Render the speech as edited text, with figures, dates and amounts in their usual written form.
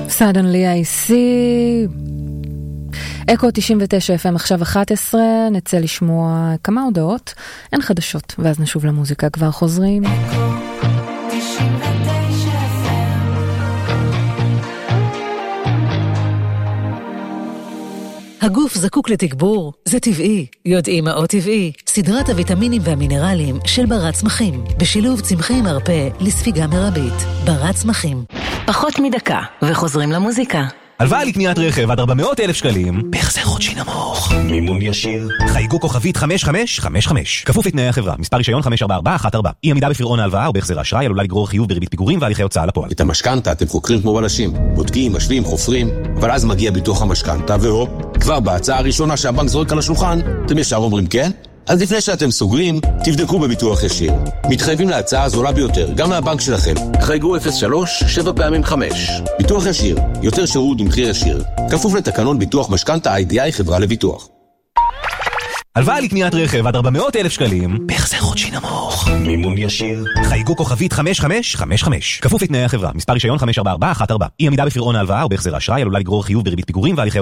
Suddenly I see. אקו 99 FM עכשיו 11, נצא לשמוע כמה הודעות, אין חדשות, ואז נשוב למוזיקה, כבר חוזרים. אקו 99 FM. הגוף זקוק לתגבור, זה טבעי, יודעים מה עוד טבעי, סדרת הוויטמינים והמינרלים של ברת צמחים, בשילוב צמחי מרפא לספיגה מרבית, ברת צמחים. פחות מדקה, וחוזרים למוזיקה. הלוואה לקניית רכב עד 400,000 שקלים, בהחזר חודשי נמוך. מימון ישיר. חייגו כוכבית 5555. כפוף לתנאי החברה. מספר רישיון 54414. אי עמידה בפירעון ההלוואה או בהחזר האשראי עלולה לגרור חיוב בריבית פיגורים והליכי הוצאה לפועל. את המשכנתה אתם חוקרים כמו בלשים. בודקים, משווים, חופרים, אבל אז מגיע ביטוח המשכנתה והופ, כבר בהצעה הראשונה שהבנק זורק על השולחן, אתם ישר אומרים כן? אז לפני שאתם סוגרים, תבדקו בביטוח ישיר. מתחייבים להצעה הזולה ביותר, גם מהבנק שלכם. חייגו 03 7 פעמים 5. ביטוח ישיר, יותר שירות במחיר ישיר. כפוף לתקנון ביטוח משכנתה IDI חברה לביטוח. הלוואה לקניית רכב עד 400,000 שקלים, בהחזר חודשי נמוך. מימון ישיר. חייגו כוכבית 5555. כפוף לתנאי החברה. מספר רישיון 54414. אי עמידה בפירעון ההלוואה או בהחזר האשראי עלולה לגרור חיוב בריבית פיגורים והליכי